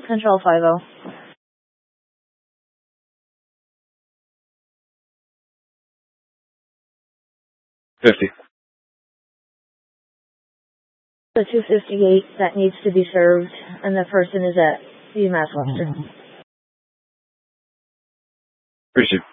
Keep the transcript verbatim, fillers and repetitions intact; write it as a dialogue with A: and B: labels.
A: Control five oh.
B: fifty.
A: The two fifty-eight that needs to be served, and the person is at UMass Western.
B: Appreciate it.